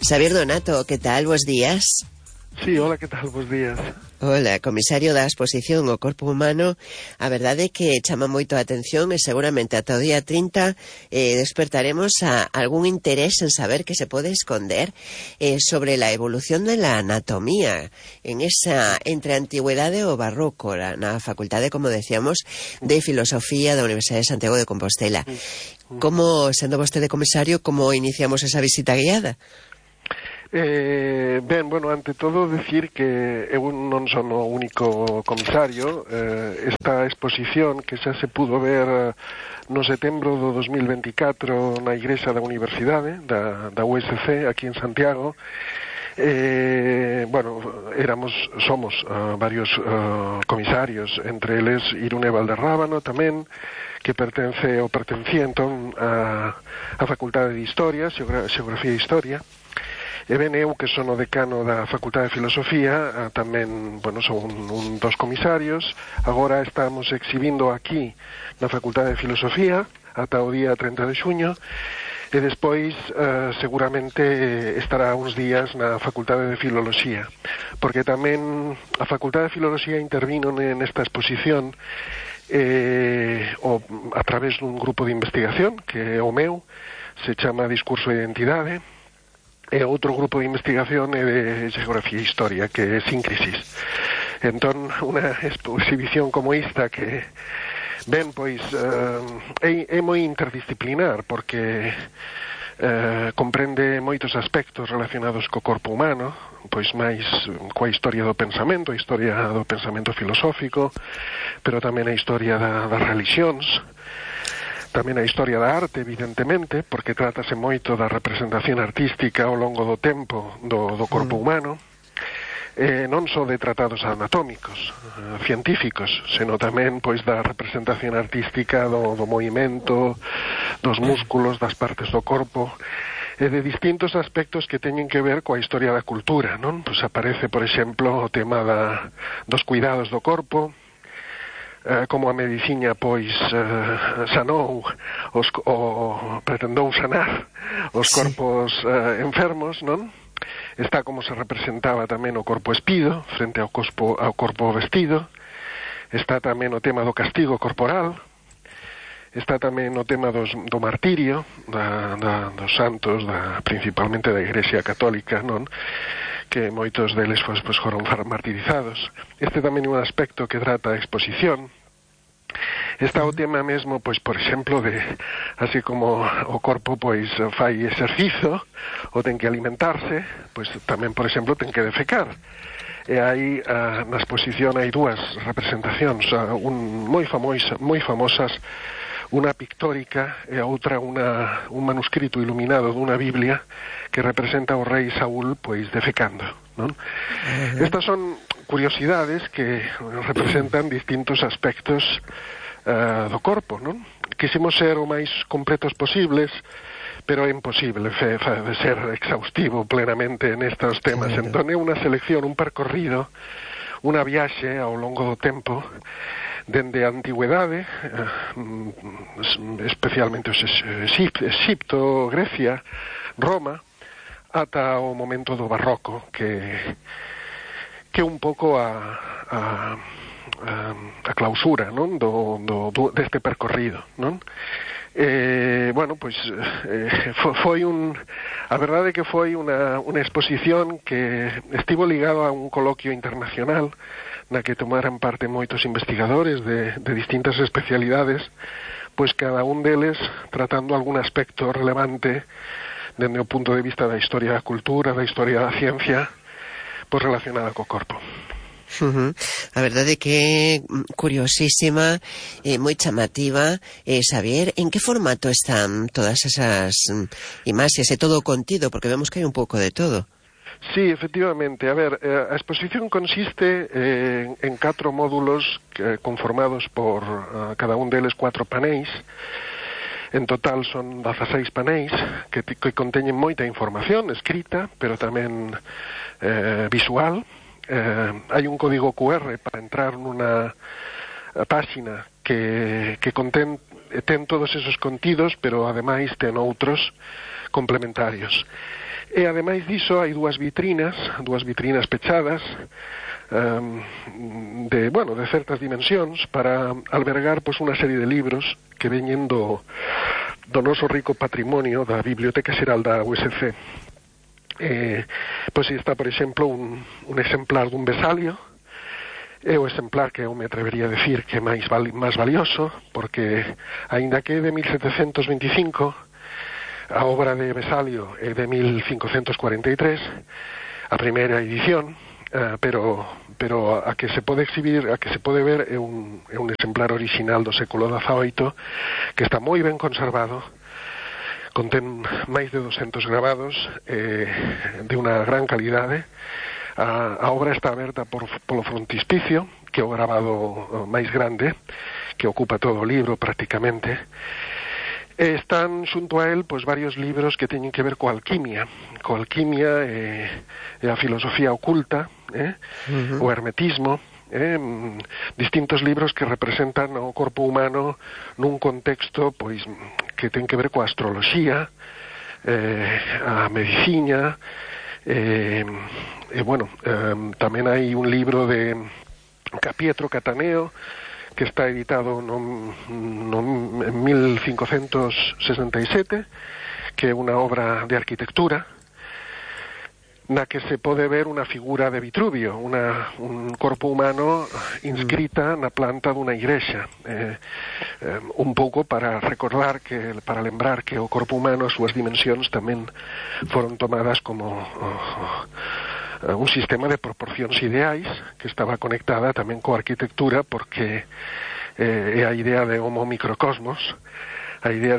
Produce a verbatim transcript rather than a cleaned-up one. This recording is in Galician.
Xavier Donato, que tal? Bos días. Sí, hola, que tal? Bos días. Hola, comisario da exposición O Corpo Humano. A verdade é que chama moito a atención e seguramente ata o día trinta eh, despertaremos a algún interés en saber que se pode esconder eh, sobre la evolución de la anatomía en esa entre a antigüedade e o barroco na facultade, como decíamos, de Filosofía da Universidade de Santiago de Compostela. Como, sendo vostede comisario, como iniciamos esa visita guiada? Eh, ben, bueno, ante todo decir que eu non son o único comisario. Eh, esta exposición que xa se pudo ver no setembro do dos mil veinticuatro na igrexa da Universidade da, da U S C aquí en Santiago, eh, bueno, éramos, somos uh, varios uh, comisarios, entre eles Irune Valderrábano tamén, que pertence ou pertencía entón a, a Facultade de Historia, Xeografía e Historia. E ben, eu que son o decano da Facultade de Filosofía, tamén, bueno, son un, un dos comisarios. Agora estamos exhibindo aquí na Facultade de Filosofía ata o día trinta de xuño, e despois uh, seguramente estará uns días na Facultade de Filoloxía, porque tamén a Facultade de Filoloxía intervino nesta exposición eh, o, a través dun grupo de investigación que é o meu, se chama Discurso e Identidade, e outro grupo de investigación é de Xeografía e Historia, que é Síncresis. Entón, unha exhibición como esta que, ben, pois, uh, é, é moi interdisciplinar, porque uh, comprende moitos aspectos relacionados co corpo humano, pois máis coa historia do pensamento, a historia do pensamento filosófico, pero tamén a historia da, das religións, tamén a historia da arte, evidentemente, porque trátase moito da representación artística ao longo do tempo do, do corpo humano, eh, non só de tratados anatómicos, uh, científicos, senón tamén pois da representación artística do, do movimento, dos músculos, das partes do corpo, e de distintos aspectos que teñen que ver coa historia da cultura, non? Pois aparece, por exemplo, o tema da, dos cuidados do corpo, Uh, como a medicina pois uh, sanou os, o pretendou sanar os corpos uh, enfermos, non? Está como se representaba tamén o corpo espido frente ao corpo, ao corpo vestido. Está tamén o tema do castigo corporal. Está tamén o tema dos, do martirio da, da, dos santos, da, principalmente da Igrexa Católica, non? Que moitos deles pues, pues, foron martirizados. Este tamén é un aspecto que trata a exposición. Está o tema mesmo, pois, por exemplo, de así como o corpo pois fai exercizo ou ten que alimentarse, pois tamén, por exemplo, ten que defecar. E aí uh, na exposición hai dúas representacións, uh, un moi famosa, moi famosas, unha pictórica e a outra una, un manuscrito iluminado dunha Biblia que representa ao rei Saúl pois defecando, non? Uh-huh. Estas son curiosidades que representan distintos aspectos uh, do corpo, non? Quisimos ser o máis completos posibles, pero é imposible fe, fe, de ser exhaustivo plenamente nestes temas. Uh-huh. Entón é unha selección, un percorrido, unha viaxe ao longo do tempo, dende a antigüedade, especialmente Egipto, Grecia, Roma, ata o momento do barroco, que que un pouco a, a, a, a clausura, non? Do, do, do, deste percorrido, non? Eh, bueno, pois eh, foi un a verdade é que foi unha, unha exposición que estivo ligado a un coloquio internacional na que tomaran parte moitos investigadores de, de distintas especialidades, pois cada un deles tratando algún aspecto relevante dende o punto de vista da historia da cultura, da historia da ciencia, pois relacionada co corpo. Uh-huh. A verdade é que é curiosísima e moi chamativa. eh, Xavier, en que formato están todas esas imaxes e todo o contido? Porque vemos que hai un pouco de todo. Sí, efectivamente. A ver, a exposición consiste eh, en catro módulos que, conformados por uh, cada un deles cuatro panéis. En total son dezaseis panéis que, que conteñen moita información escrita, pero tamén eh, visual. Eh, hai un código cu erre para entrar nunha páxina que, que contén, ten todos esos contidos, pero ademais ten outros complementarios. E ademais diso hai dúas vitrinas, dúas vitrinas pechadas, um, de, bueno, de certas dimensións para albergar pois unha serie de libros que veñen do, do noso rico patrimonio da Biblioteca Xeral da U S C. Eh, pois está, por exemplo, un, un exemplar dun Vesalio. É o exemplar que eu me atrevería a decir que é máis, val, máis valioso, porque, aínda que é de mil setecentos veinticinco, a obra de Vesalio é de mil cincocentos cuarenta e tres, a primeira edición, uh, pero pero a que se pode exhibir, a que se pode ver é un, é un exemplar original do século dezaoito que está moi ben conservado, contén máis de doscentos grabados eh, de unha gran calidade. A, a obra está aberta por, polo frontispicio, que é o grabado máis grande, que ocupa todo o libro prácticamente. E están xunto a él pois varios libros que teñen que ver coa alquimia, coa alquimia e, e a filosofía oculta, eh? Uh-huh. O hermetismo, eh? distintos libros que representan o corpo humano nun contexto pois que ten que ver coa astroloxía, eh, a medicina, eh, e bueno, eh, tamén hai un libro de Pietro Cataneo que está editado no, no, en mil cincocentos sesenta e sete, que é unha obra de arquitectura na que se pode ver unha figura de Vitruvio, una, un corpo humano inscrita na planta dunha igrexa, eh, eh, un pouco para recordar, que para lembrar que o corpo humano, as súas dimensións tamén foron tomadas como oh, un sistema de proporcións ideais que estaba conectada tamén coa arquitectura, porque eh, é a idea de homo microcosmos, a idea